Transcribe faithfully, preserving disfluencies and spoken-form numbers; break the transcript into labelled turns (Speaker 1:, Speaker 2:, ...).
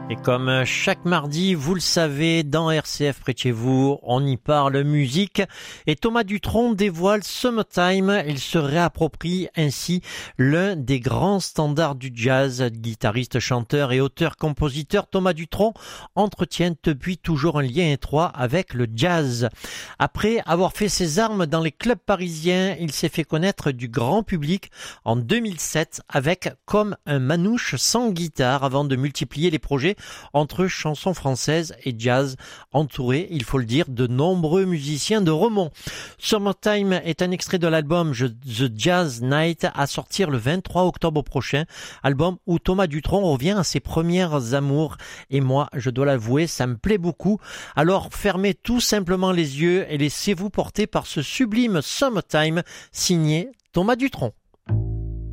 Speaker 1: Et comme chaque mardi, vous le savez, dans R C F près de chez vous, on y parle musique. Et Thomas Dutronc dévoile Summertime. Il se réapproprie ainsi l'un des grands standards du jazz. Guitariste, chanteur et auteur-compositeur, Thomas Dutronc entretient depuis toujours un lien étroit avec le jazz. Après avoir fait ses armes dans les clubs parisiens, il s'est fait connaître du grand public en deux mille sept avec Comme un manouche sans guitare avant de multiplier les projets entre chansons françaises et jazz, entouré, il faut le dire, de nombreux musiciens de renom. Summertime est un extrait de l'album The Jazz Night à sortir le vingt-trois octobre prochain, album où Thomas Dutronc revient à ses premières amours et moi, je dois l'avouer, ça me plaît beaucoup. Alors fermez tout simplement les yeux et laissez-vous porter par ce sublime Summertime signé Thomas Dutronc.